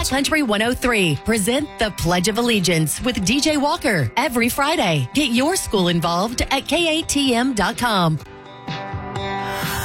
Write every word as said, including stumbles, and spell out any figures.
Cat Country one oh three present the Pledge of Allegiance with D J Walker every Friday. Get your school involved at K A T M dot com.